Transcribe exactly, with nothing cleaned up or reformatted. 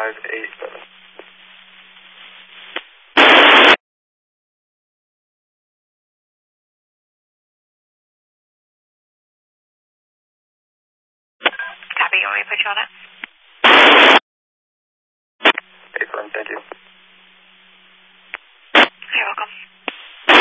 five eight seven. Copy, you want me to put you on it? Okay, firm, thank you.